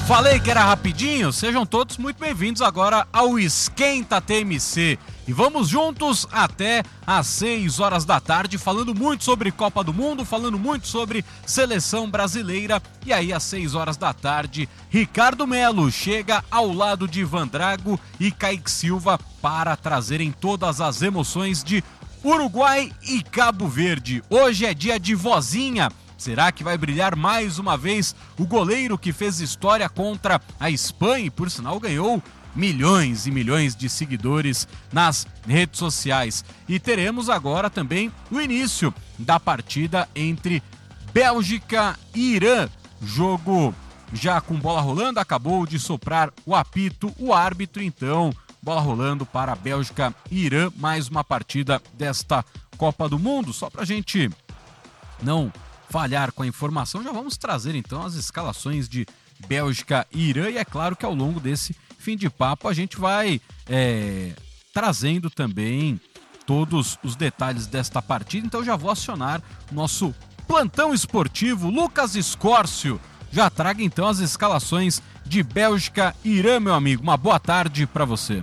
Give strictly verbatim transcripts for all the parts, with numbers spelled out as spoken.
Falei que era rapidinho, sejam todos muito bem-vindos agora ao Esquenta T M C. E vamos juntos até às seis horas da tarde, falando muito sobre Copa do Mundo, falando muito sobre Seleção Brasileira. E aí, às seis horas da tarde, Ricardo Melo chega ao lado de Ivan Drago e Kaique Silva para trazerem todas as emoções de Uruguai e Cabo Verde. Hoje é dia de vozinha. Será que vai brilhar mais uma vez o goleiro que fez história contra a Espanha e, por sinal, ganhou milhões e milhões de seguidores nas redes sociais? E teremos agora também o início da partida entre Bélgica e Irã. Jogo já com bola rolando, acabou de soprar o apito, o árbitro, então, bola rolando para Bélgica e Irã. Mais uma partida desta Copa do Mundo. Só pra gente não falhar com a informação, já vamos trazer então as escalações de Bélgica e Irã, e é claro que ao longo desse fim de papo a gente vai é, trazendo também todos os detalhes desta partida. Então já vou acionar nosso plantão esportivo, Lucas Escórcio. Já traga então as escalações de Bélgica e Irã, meu amigo. Uma boa tarde para você.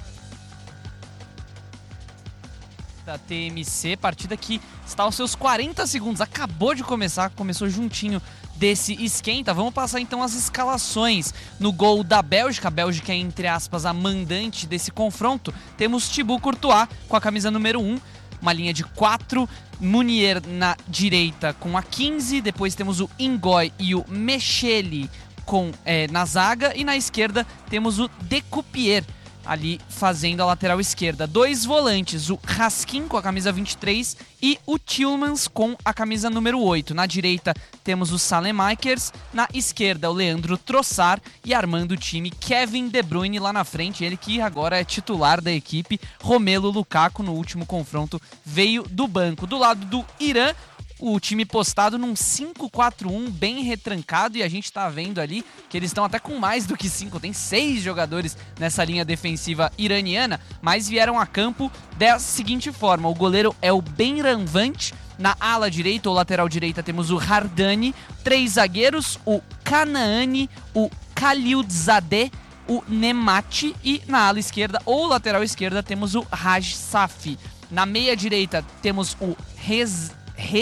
Da T M C, partida que está aos seus quarenta segundos, acabou de começar, começou juntinho desse esquenta. Vamos passar então as escalações. No gol da Bélgica, a Bélgica é, entre aspas, a mandante desse confronto. Temos Thibaut Courtois com a camisa número um, uma linha de quatro, Munier na direita com a quinze, depois temos o Ngoy e o Mecheli com, é, na zaga, e na esquerda temos o Decupier ali fazendo a lateral esquerda. Dois volantes, o Raskin com a camisa vinte e três e o Tillmans com a camisa número oito. Na direita temos o Saelemaekers, na esquerda o Leandro Trossard, e armando o time Kevin De Bruyne lá na frente, ele que agora é titular da equipe. Romelu Lukaku no último confronto veio do banco. Do lado do Irã, o time postado num cinco quatro um bem retrancado, e a gente tá vendo ali que eles estão até com mais do que cinco, tem seis jogadores nessa linha defensiva iraniana, mas vieram a campo da seguinte forma: o goleiro é o Benranvant, na ala direita ou lateral direita temos o Hardani, três zagueiros, o Kanaani, o Khalilzadeh, o Nemati, e na ala esquerda ou lateral esquerda temos o Raj Safi. Na meia direita temos o Rez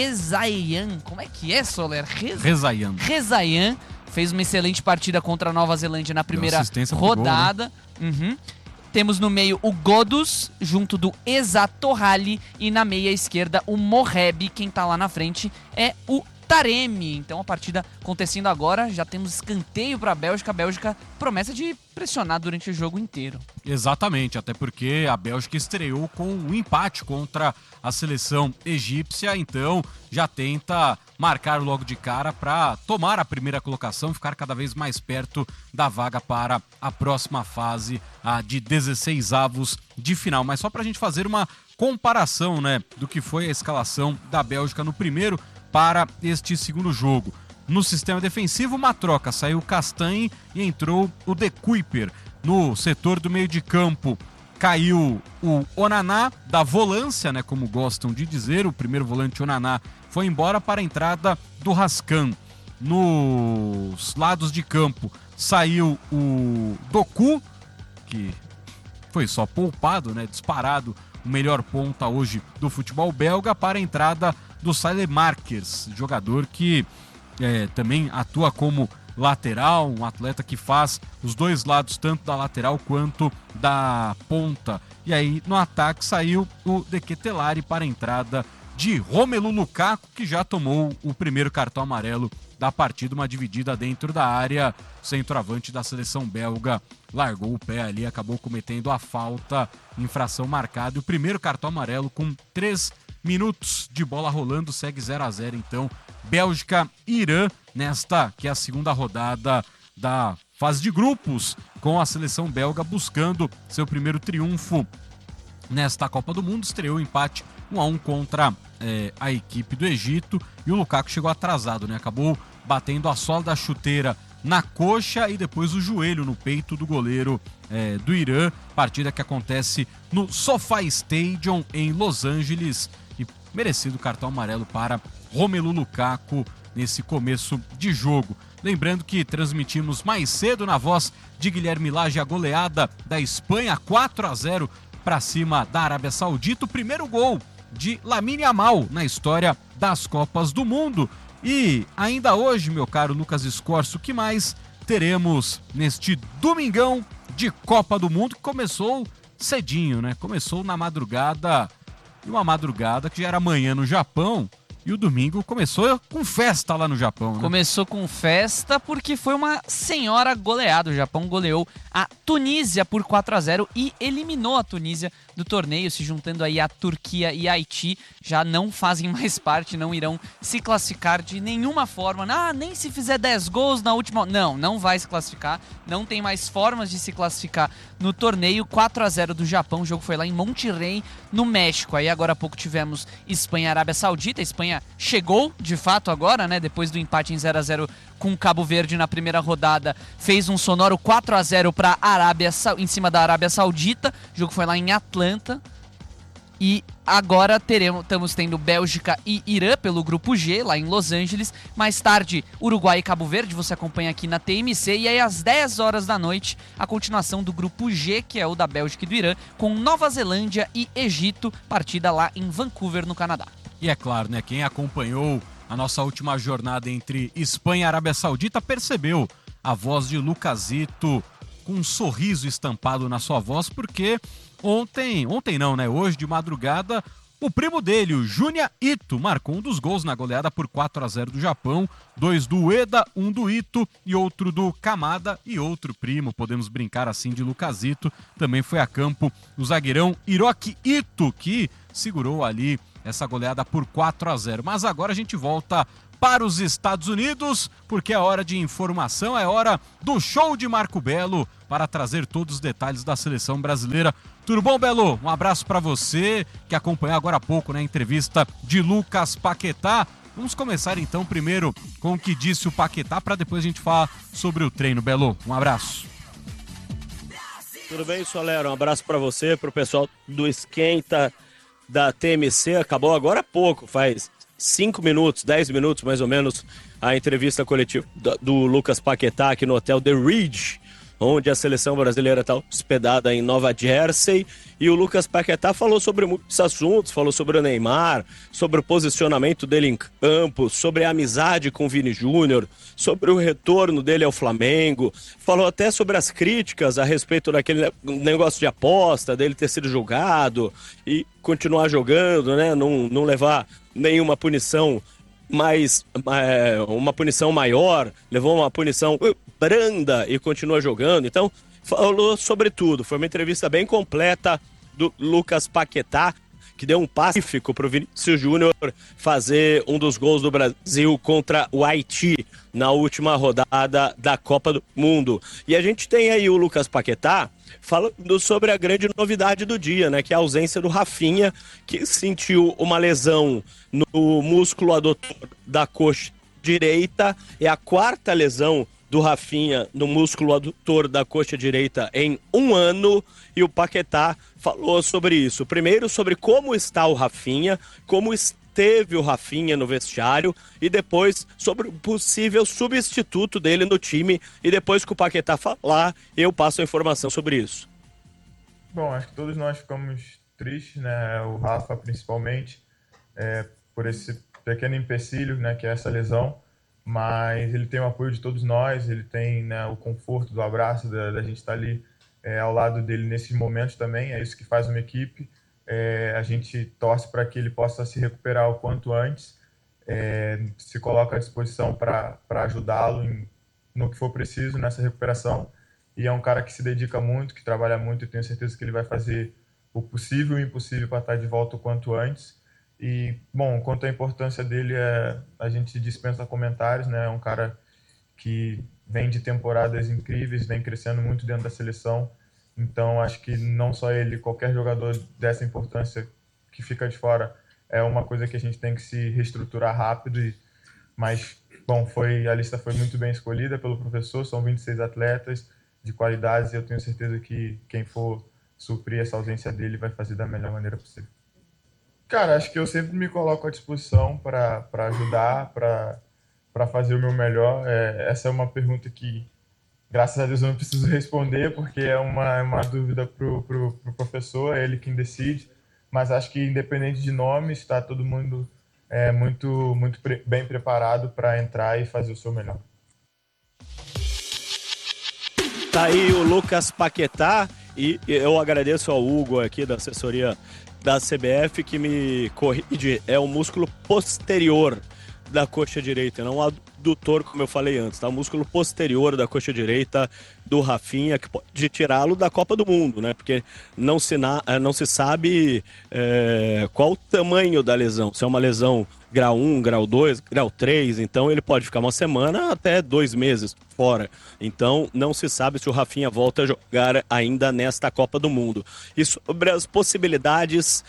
Rezaian, como é que é, Soler? Rez... Rezaian. Rezaian fez uma excelente partida contra a Nova Zelândia na primeira rodada. Gol, né? Uhum. Temos no meio o Godus, junto do Eza Torrali, e na meia esquerda o Moheb. Quem tá lá na frente é o Taremi. Então a partida acontecendo agora, já temos escanteio para a Bélgica. A Bélgica promessa de pressionar durante o jogo inteiro. Exatamente, até porque a Bélgica estreou com um empate contra a seleção egípcia, então já tenta marcar logo de cara para tomar a primeira colocação, ficar cada vez mais perto da vaga para a próxima fase, a de dezesseis avos de final. Mas só para a gente fazer uma comparação, né, do que foi a escalação da Bélgica no primeiro para este segundo jogo. No sistema defensivo, uma troca, saiu o Castanhe e entrou o De Cuyper. No setor do meio de campo, caiu o Onaná, da volância, né, como gostam de dizer. O primeiro volante, Onaná, foi embora para a entrada do Rascan. Nos lados de campo, saiu o Doku, que foi só poupado, né, disparado, o melhor ponta hoje do futebol belga, para a entrada do Saelemaekers, jogador que é, também atua como lateral, um atleta que faz os dois lados, tanto da lateral quanto da ponta. E aí no ataque saiu o De Ketelaere para a entrada de Romelu Lukaku, que já tomou o primeiro cartão amarelo da partida, uma dividida dentro da área. O centroavante da seleção belga largou o pé ali, acabou cometendo a falta, infração marcada, e o primeiro cartão amarelo com três minutos de bola rolando. Segue zero a zero então Bélgica e Irã nesta que é a segunda rodada da fase de grupos, com a seleção belga buscando seu primeiro triunfo nesta Copa do Mundo. Estreou o empate um a um contra é, a equipe do Egito, e o Lukaku chegou atrasado, né? Acabou batendo a sola da chuteira na coxa e depois o joelho no peito do goleiro é, do Irã. Partida que acontece no SoFi Stadium em Los Angeles, e merecido cartão amarelo para Romelu Lukaku nesse começo de jogo. Lembrando que transmitimos mais cedo na voz de Guilherme Lage a goleada da Espanha, quatro a zero para cima da Arábia Saudita. O primeiro gol de Lamine Yamal na história das Copas do Mundo. E ainda hoje, meu caro Lucas Scorso, o que mais teremos neste domingão de Copa do Mundo, que começou cedinho, né? Começou na madrugada, e uma madrugada que já era amanhã no Japão. E o domingo começou com festa lá no Japão, né? Começou com festa porque foi uma senhora goleada. O Japão goleou a Tunísia por quatro a zero e eliminou a Tunísia do torneio, se juntando aí a Turquia e a Haiti. Já não fazem mais parte, não irão se classificar de nenhuma forma. Ah, nem se fizer dez gols na última... Não, não vai se classificar. Não tem mais formas de se classificar no torneio. quatro a zero do Japão. O jogo foi lá em Monterrey, no México. Aí agora há pouco tivemos Espanha e Arábia Saudita. A Espanha chegou, de fato, agora, né? Depois do empate em zero a zero com Cabo Verde na primeira rodada, fez um sonoro quatro a zero para Arábia em cima da Arábia Saudita. O jogo foi lá em Atlanta. E agora teremos, estamos tendo Bélgica e Irã pelo grupo G, lá em Los Angeles. Mais tarde, Uruguai e Cabo Verde, você acompanha aqui na T M C. E aí, às dez horas da noite, a continuação do grupo G, que é o da Bélgica e do Irã, com Nova Zelândia e Egito, partida lá em Vancouver, no Canadá. E é claro, né, quem acompanhou a nossa última jornada entre Espanha e Arábia Saudita percebeu a voz de Lucasito com um sorriso estampado na sua voz, porque ontem, ontem não, né, hoje de madrugada, o primo dele, o Junya Ito, marcou um dos gols na goleada por quatro a zero do Japão, dois do Ueda, um do Ito e outro do Kamada, e outro primo, podemos brincar assim, de Lucasito, também foi a campo o zagueirão Hiroki Ito, que segurou ali essa goleada por quatro a zero. Mas agora a gente volta para os Estados Unidos, porque é hora de informação, é hora do show de Marco Belo para trazer todos os detalhes da seleção brasileira. Tudo bom, Belo? Um abraço para você, que acompanhou agora há pouco, né, a entrevista de Lucas Paquetá. Vamos começar então primeiro com o que disse o Paquetá, para depois a gente falar sobre o treino. Belo, um abraço. Tudo bem, Solero? Um abraço para você, para o pessoal do Esquenta da T M C. Acabou agora há pouco, faz cinco minutos, dez minutos mais ou menos, a entrevista coletiva do Lucas Paquetá aqui no Hotel The Ridge, onde a seleção brasileira está hospedada em Nova Jersey. E o Lucas Paquetá falou sobre muitos assuntos, falou sobre o Neymar, sobre o posicionamento dele em campo, sobre a amizade com o Vini Júnior, sobre o retorno dele ao Flamengo, falou até sobre as críticas a respeito daquele negócio de aposta, dele ter sido julgado e continuar jogando, né? Não, não levar nenhuma punição mais, é, uma punição maior, levou uma punição branda e continua jogando. Então, falou sobre tudo. Foi uma entrevista bem completa do Lucas Paquetá, que deu um pacífico para o Vinícius Júnior fazer um dos gols do Brasil contra o Haiti na última rodada da Copa do Mundo. E a gente tem aí o Lucas Paquetá falando sobre a grande novidade do dia, né, que é a ausência do Rafinha, que sentiu uma lesão no músculo adutor da coxa direita. É a quarta lesão do Rafinha no músculo adutor da coxa direita em um ano, e o Paquetá falou sobre isso. Primeiro, sobre como está o Rafinha, como esteve o Rafinha no vestiário, e depois sobre o possível substituto dele no time. E depois que o Paquetá falar, eu passo a informação sobre isso. Bom, acho que todos nós ficamos tristes, né? O Rafa principalmente, é, por esse pequeno empecilho, né, que é essa lesão. Mas ele tem o apoio de todos nós, ele tem, né, o conforto do abraço, da, da gente estar ali é, ao lado dele nesses momentos também. É isso que faz uma equipe. É, a gente torce para que ele possa se recuperar o quanto antes, é, se coloca à disposição para ajudá-lo em, no que for preciso nessa recuperação. E é um cara que se dedica muito, que trabalha muito, e tenho certeza que ele vai fazer o possível e o impossível para estar de volta o quanto antes. E, bom, quanto à importância dele, é, a gente dispensa comentários, né? É um cara que vem de temporadas incríveis, vem crescendo muito dentro da seleção. Então, acho que não só ele, qualquer jogador dessa importância que fica de fora, é uma coisa que a gente tem que se reestruturar rápido. E, mas, bom, foi, a lista foi muito bem escolhida pelo professor, são vinte e seis atletas de qualidades, e eu tenho certeza que quem for suprir essa ausência dele vai fazer da melhor maneira possível. Cara, acho que eu sempre me coloco à disposição para ajudar, para para fazer o meu melhor. É, essa é uma pergunta que, graças a Deus, eu não preciso responder, porque é uma, é uma dúvida para o pro, pro professor, é ele quem decide. Mas acho que, independente de nomes, está todo mundo é, muito, muito pre- bem preparado para entrar e fazer o seu melhor. Tá aí o Lucas Paquetá, e eu agradeço ao Hugo aqui da assessoria da C B F que me corrige, é o músculo posterior da coxa direita, não o adutor, como eu falei antes, tá? O músculo posterior da coxa direita do Rafinha, que pode tirá-lo da Copa do Mundo, né? Porque não se, na, não se sabe é, qual o tamanho da lesão, se é uma lesão grau um, grau dois, grau três, então ele pode ficar uma semana até dois meses fora. Então não se sabe se o Rafinha volta a jogar ainda nesta Copa do Mundo. E sobre as possibilidades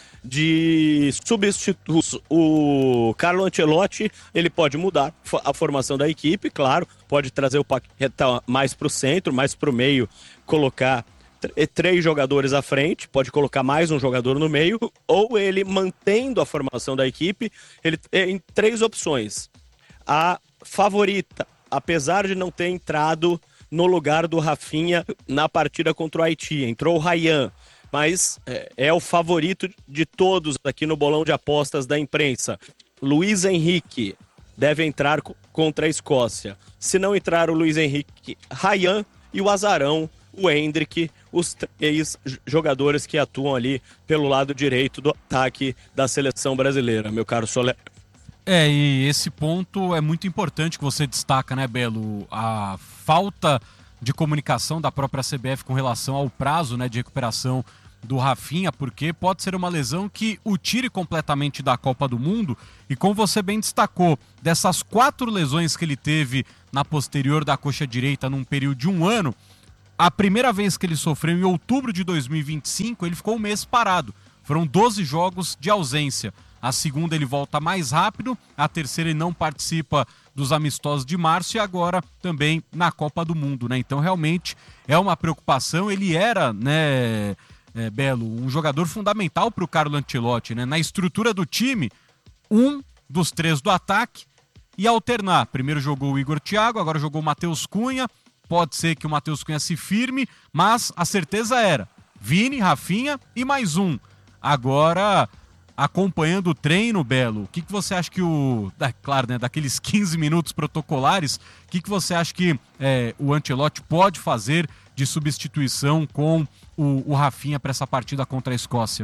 de substitutos, o Carlo Ancelotti, ele pode mudar a formação da equipe, claro, pode trazer o Paquetá mais para o centro, mais para o meio, colocar três jogadores à frente, pode colocar mais um jogador no meio, ou ele, mantendo a formação da equipe, ele tem três opções. A favorita, apesar de não ter entrado no lugar do Rafinha na partida contra o Haiti, entrou o Ryan, mas é, é o favorito de todos aqui no bolão de apostas da imprensa. Luiz Henrique deve entrar contra a Escócia. Se não entrar o Luiz Henrique, Ryan e o azarão, o Endrick, os três jogadores que atuam ali pelo lado direito do ataque da seleção brasileira, meu caro Soler. É, e esse ponto é muito importante que você destaca, né, Belo? A falta de comunicação da própria C B F com relação ao prazo, né, de recuperação do Rafinha, porque pode ser uma lesão que o tire completamente da Copa do Mundo, e como você bem destacou, dessas quatro lesões que ele teve na posterior da coxa direita num período de um ano, a primeira vez que ele sofreu em outubro de dois mil e vinte e cinco, ele ficou um mês parado. Foram doze jogos de ausência. A segunda ele volta mais rápido, a terceira ele não participa dos amistosos de março e agora também na Copa do Mundo, né? Então realmente é uma preocupação. Ele era, né, é, Belo, um jogador fundamental para o Carlo Ancelotti, né? Na estrutura do time, um dos três do ataque e alternar. Primeiro jogou o Igor Thiago, agora jogou o Matheus Cunha. Pode ser que o Matheus Cunha se firme, mas a certeza era Vini, Rafinha e mais um. Agora, acompanhando o treino, Belo, o que, que você acha que o... É, claro, né, daqueles quinze minutos protocolares, o que, que você acha que é, o Ancelotti pode fazer de substituição com o, o Rafinha para essa partida contra a Escócia?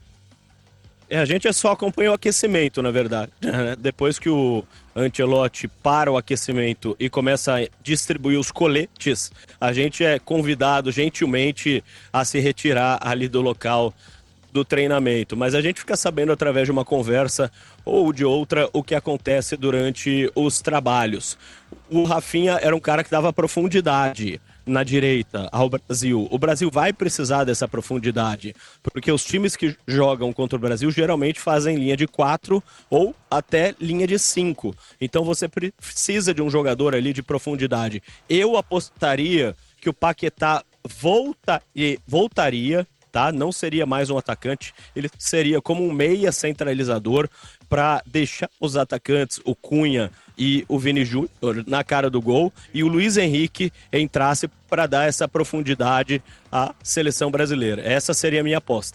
É, a gente só acompanha o aquecimento, na verdade. Depois que o Ancelotti para o aquecimento e começa a distribuir os coletes, a gente é convidado gentilmente a se retirar ali do local do treinamento. Mas a gente fica sabendo através de uma conversa ou de outra o que acontece durante os trabalhos. O Rafinha era um cara que dava profundidade na direita ao Brasil. O Brasil vai precisar dessa profundidade, porque os times que jogam contra o Brasil geralmente fazem linha de quatro ou até linha de cinco. Então você precisa de um jogador ali de profundidade. Eu apostaria que o Paquetá volta e voltaria, tá? Não seria mais um atacante, ele seria como um meia centralizador para deixar os atacantes, o Cunha e o Vini Júnior, na cara do gol, e o Luiz Henrique entrasse para dar essa profundidade à seleção brasileira. Essa seria a minha aposta.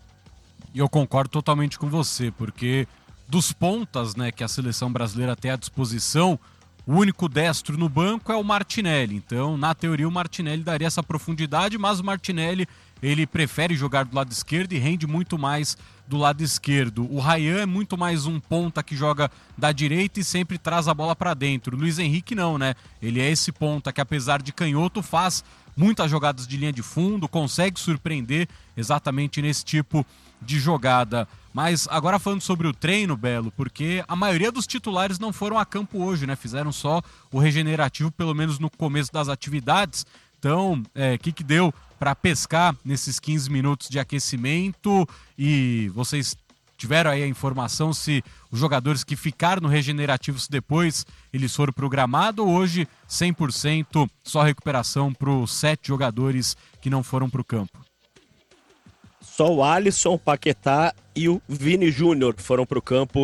E eu concordo totalmente com você, porque dos pontas, né, que a seleção brasileira tem à disposição, o único destro no banco é o Martinelli. Então, na teoria, o Martinelli daria essa profundidade, mas o Martinelli ele prefere jogar do lado esquerdo e rende muito mais do lado esquerdo. O Ryan é muito mais um ponta que joga da direita e sempre traz a bola para dentro. O Luiz Henrique não, né? Ele é esse ponta que, apesar de canhoto, faz muitas jogadas de linha de fundo, consegue surpreender exatamente nesse tipo de jogada. Mas agora falando sobre o treino, Belo, porque a maioria dos titulares não foram a campo hoje, né? Fizeram só o regenerativo, pelo menos no começo das atividades. Então, o é, que, que deu para pescar nesses quinze minutos de aquecimento? E vocês tiveram aí a informação se os jogadores que ficaram no regenerativo, se depois eles foram pro gramado, ou hoje cem por cento só recuperação para os sete jogadores que não foram para o campo? Só o Alisson, o Paquetá e o Vini Júnior foram para o campo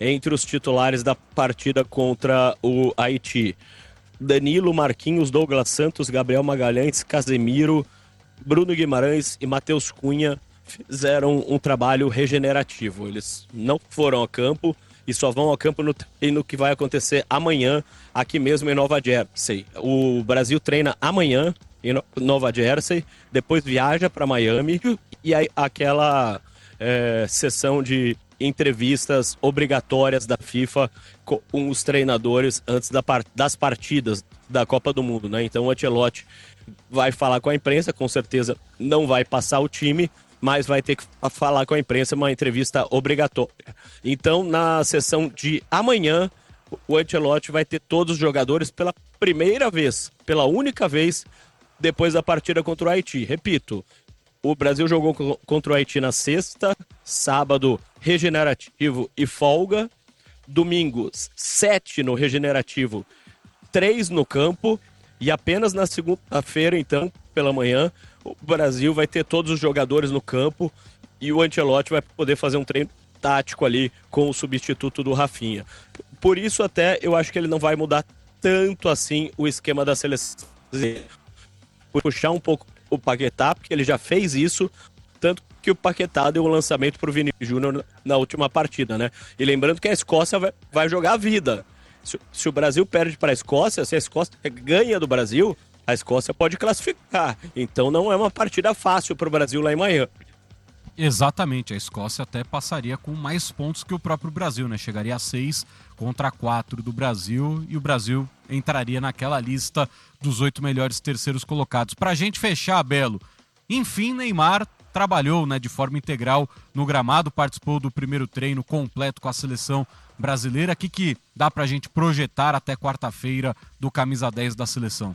entre os titulares da partida contra o Haiti. Danilo, Marquinhos, Douglas Santos, Gabriel Magalhães, Casemiro, Bruno Guimarães e Matheus Cunha fizeram um trabalho regenerativo. Eles não foram a campo e só vão ao campo no treino que vai acontecer amanhã, aqui mesmo em Nova Jersey. O Brasil treina amanhã em Nova Jersey, depois viaja para Miami e aí aquela é, sessão de entrevistas obrigatórias da FIFA com os treinadores antes da part- das partidas da Copa do Mundo, né? Então o Ancelotti vai falar com a imprensa, com certeza não vai passar o time, mas vai ter que falar com a imprensa, uma entrevista obrigatória. Então, na sessão de amanhã, o Ancelotti vai ter todos os jogadores pela primeira vez, pela única vez, depois da partida contra o Haiti. Repito, o Brasil jogou contra o Haiti na sexta, sábado, regenerativo e folga, domingo, sete no regenerativo, três no campo, e apenas na segunda-feira, então, pela manhã, o Brasil vai ter todos os jogadores no campo e o Ancelotti vai poder fazer um treino tático ali com o substituto do Rafinha. Por isso até eu acho que ele não vai mudar tanto assim o esquema da seleção. Puxar um pouco o Paquetá, porque ele já fez isso, tanto que o Paquetá deu o lançamento para o Vini Júnior na última partida, né? E lembrando que a Escócia vai, vai jogar a vida. Se, se o Brasil perde para a Escócia, se a Escócia ganha do Brasil, a Escócia pode classificar. Então não é uma partida fácil para o Brasil lá em Miami. Exatamente, a Escócia até passaria com mais pontos que o próprio Brasil, né? Chegaria a seis contra quatro do Brasil e o Brasil entraria naquela lista dos oito melhores terceiros colocados. Pra gente fechar, Belo, enfim, Neymar trabalhou, né, de forma integral no gramado, participou do primeiro treino completo com a seleção brasileira. O que, que dá pra gente projetar até quarta-feira do camisa dez da seleção?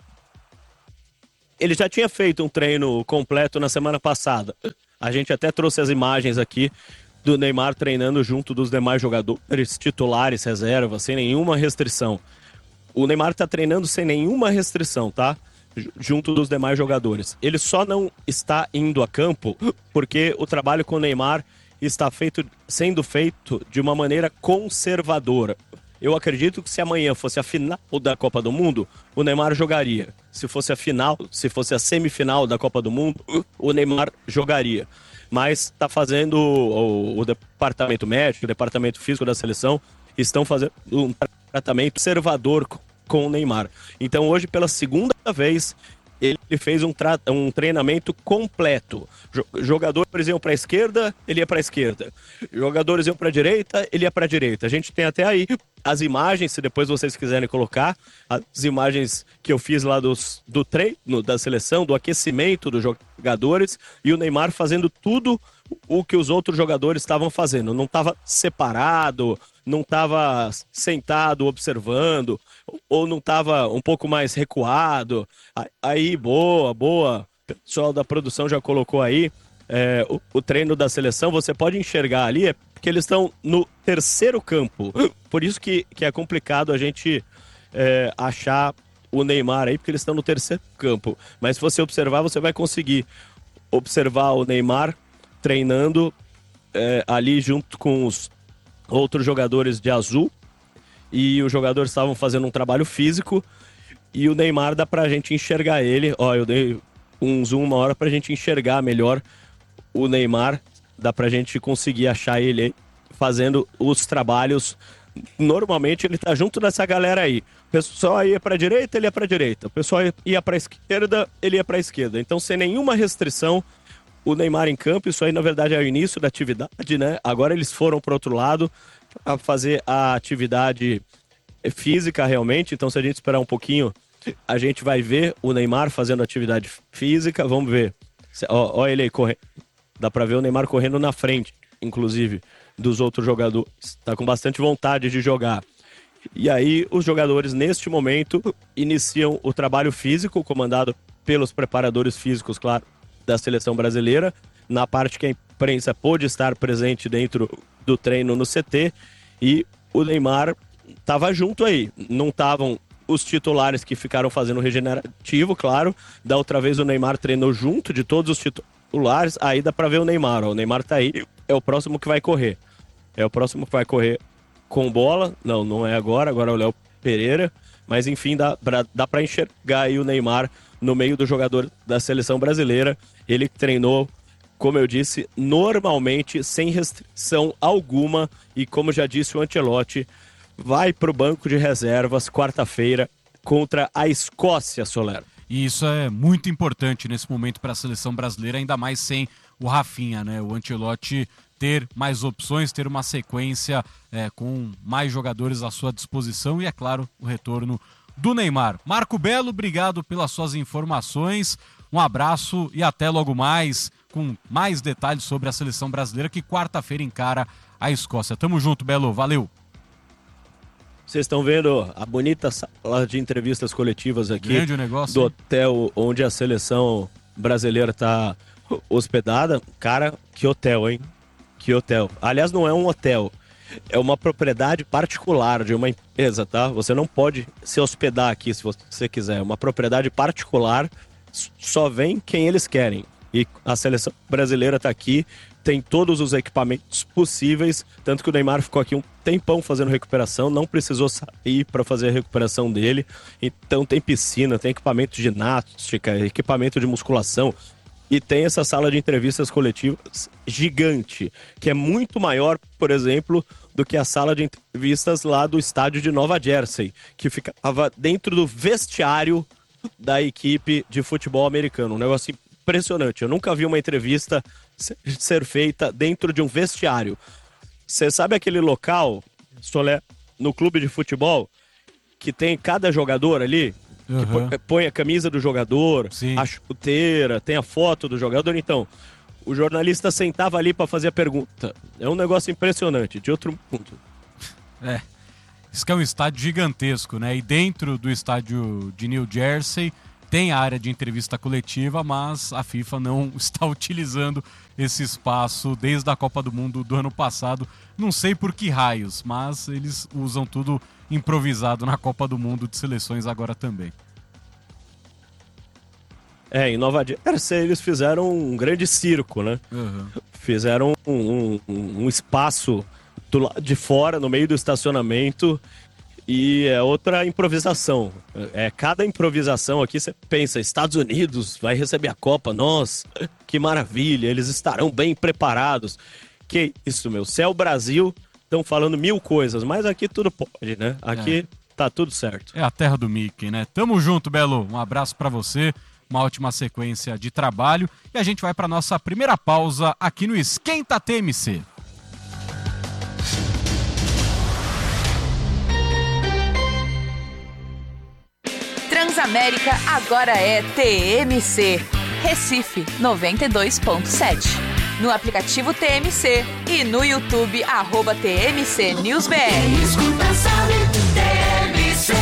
Ele já tinha feito um treino completo na semana passada. A gente até trouxe as imagens aqui do Neymar treinando junto dos demais jogadores titulares, reservas, sem nenhuma restrição. O Neymar tá treinando sem nenhuma restrição, tá? Junto dos demais jogadores. Ele só não está indo a campo porque o trabalho com o Neymar está feito, sendo feito de uma maneira conservadora. Eu acredito que se amanhã fosse a final da Copa do Mundo, o Neymar jogaria. Se fosse a final, se fosse a semifinal da Copa do Mundo, o Neymar jogaria. Mas está fazendo o, o departamento médico, o departamento físico da seleção, estão fazendo um tratamento conservador com o Neymar. Então hoje, pela segunda vez, ele fez um, tra- um treinamento completo. Jogadores iam para a esquerda, ele ia para a esquerda. Jogadores iam para a direita, ele ia para a direita. A gente tem até aí as imagens, se depois vocês quiserem colocar, as imagens que eu fiz lá dos, do treino da seleção, do aquecimento dos jogadores, e o Neymar fazendo tudo o que os outros jogadores estavam fazendo. Não estava separado, não estava sentado observando, ou não estava um pouco mais recuado. Aí, boa, boa. O pessoal da produção já colocou aí é, o, o treino da seleção. Você pode enxergar ali, é porque eles estão no terceiro campo. Por isso que, que é complicado a gente é, achar o Neymar aí, porque eles estão no terceiro campo. Mas se você observar, você vai conseguir observar o Neymar treinando é, ali junto com os outros jogadores de azul, e os jogadores estavam fazendo um trabalho físico, e o Neymar dá pra gente enxergar ele. Ó, eu dei um zoom uma hora pra gente enxergar melhor o Neymar, dá pra gente conseguir achar ele aí, fazendo os trabalhos. Normalmente ele tá junto dessa galera aí. O pessoal ia pra direita, ele ia pra direita. O pessoal ia pra esquerda, ele ia pra esquerda. Então, sem nenhuma restrição, o Neymar em campo. Isso aí, na verdade, é o início da atividade, né? Agora eles foram para o outro lado a fazer a atividade física realmente. Então, se a gente esperar um pouquinho, a gente vai ver o Neymar fazendo atividade física. Vamos ver. Ó, ó ele aí correndo. Dá para ver o Neymar correndo na frente, inclusive, dos outros jogadores. Tá com bastante vontade de jogar. E aí, os jogadores, neste momento, iniciam o trabalho físico, comandado pelos preparadores físicos, claro, da seleção brasileira, na parte que a imprensa pôde estar presente dentro do treino no C T, e o Neymar estava junto aí. Não estavam os titulares que ficaram fazendo o regenerativo, claro. Da outra vez o Neymar treinou junto de todos os titulares, aí dá para ver o Neymar. Ó. O Neymar tá aí, é o próximo que vai correr. É o próximo que vai correr com bola. Não, não é agora, agora é o Léo Pereira. Mas enfim, dá pra, dá pra enxergar aí o Neymar no meio do jogador da seleção brasileira. Ele treinou, como eu disse, normalmente, sem restrição alguma. E como já disse o Ancelotti, vai pro banco de reservas quarta-feira contra a Escócia, Soler. E isso é muito importante nesse momento para a seleção brasileira, ainda mais sem o Rafinha, né? O Ancelotti ter mais opções, ter uma sequência é, com mais jogadores à sua disposição e, é claro, o retorno do Neymar. Marco Belo, obrigado pelas suas informações, um abraço e até logo mais com mais detalhes sobre a seleção brasileira que quarta-feira encara a Escócia. Tamo junto, Belo, valeu! Vocês estão vendo a bonita sala de entrevistas coletivas aqui Grande o negócio, do hein? hotel onde a seleção brasileira está hospedada. Cara, que hotel, hein? Que hotel. Aliás, não é um hotel, é uma propriedade particular de uma empresa, tá? Você não pode se hospedar aqui se você quiser. É uma propriedade particular, só vem quem eles querem. E a seleção brasileira está aqui, tem todos os equipamentos possíveis, tanto que o Neymar ficou aqui um tempão fazendo recuperação, não precisou sair para fazer a recuperação dele. Então tem piscina, tem equipamento de ginástica, equipamento de musculação e tem essa sala de entrevistas coletivas gigante, que é muito maior, por exemplo, do que a sala de entrevistas lá do estádio de Nova Jersey, que ficava dentro do vestiário da equipe de futebol americano. Um negócio impressionante. Eu nunca vi uma entrevista ser feita dentro de um vestiário. Você sabe aquele local, Solé, no clube de futebol, que tem cada jogador ali, uhum. que põe, põe a camisa do jogador, Sim. a chuteira, tem a foto do jogador. Então, o jornalista sentava ali para fazer a pergunta. É um negócio impressionante, de outro mundo. É, isso que é um estádio gigantesco, né? E dentro do estádio de New Jersey tem a área de entrevista coletiva, mas a FIFA não está utilizando esse espaço desde a Copa do Mundo do ano passado. Não sei por que raios, mas eles usam tudo improvisado na Copa do Mundo de seleções agora também. É, em Nova Jersey eles fizeram um grande circo, né? Uhum. Fizeram um, um, um espaço do lado de fora, no meio do estacionamento. E é outra improvisação. É, cada improvisação aqui, você pensa, Estados Unidos vai receber a Copa, nossa, que maravilha, eles estarão bem preparados. Que isso, meu, céu Brasil, estão falando mil coisas, mas aqui tudo pode, né? Aqui é. Tá tudo certo. É a terra do Mickey, né? Tamo junto, Belo, um abraço pra você, uma ótima sequência de trabalho. E a gente vai pra nossa primeira pausa aqui no Esquenta T M C. Transamérica agora é T M C, Recife noventa e dois ponto sete. No aplicativo T M C e no YouTube, arroba T M C News B R. Escuta, sabe, T M C.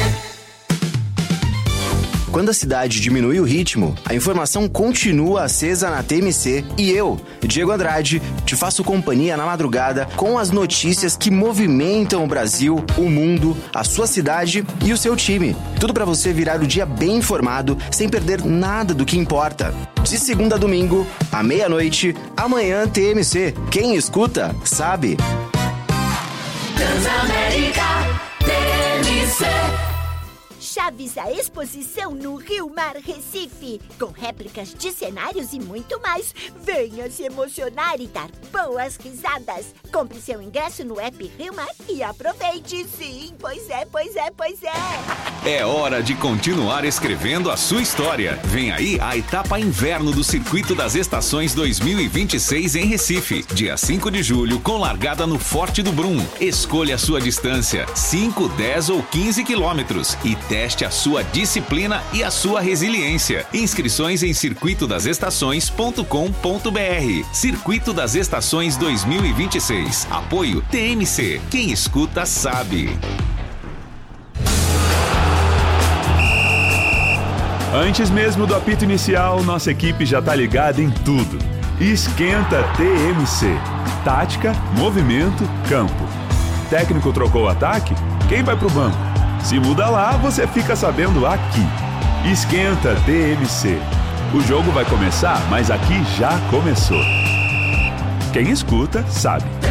Quando a cidade diminui o ritmo, a informação continua acesa na T M C e eu, Diego Andrade, te faço companhia na madrugada com as notícias que movimentam o Brasil, o mundo, a sua cidade e o seu time. Tudo para você virar o dia bem informado, sem perder nada do que importa. De segunda a domingo, à meia-noite, amanhã T M C. Quem escuta, sabe. Transamérica T M C. Chaves a exposição no Rio Mar Recife, com réplicas de cenários e muito mais. Venha se emocionar e dar boas risadas. Compre seu ingresso no app Rio Mar e aproveite. Sim, pois é, pois é, pois é. É hora de continuar escrevendo a sua história. Vem aí a etapa inverno do Circuito das Estações dois mil e vinte e seis em Recife, dia cinco de julho, com largada no Forte do Brum. Escolha a sua distância, cinco, dez ou quinze quilômetros e teste a sua disciplina e a sua resiliência. Inscrições em circuito das estações ponto com ponto b r. Circuito das Estações dois mil e vinte e seis. Apoio T M C. Quem escuta sabe. Antes mesmo do apito inicial, nossa equipe já tá ligada em tudo. Esquenta T M C. Tática, movimento, campo. Técnico trocou o ataque? Quem vai pro banco? Se muda lá, você fica sabendo aqui. Esquenta T M C. O jogo vai começar, mas aqui já começou. Quem escuta, sabe.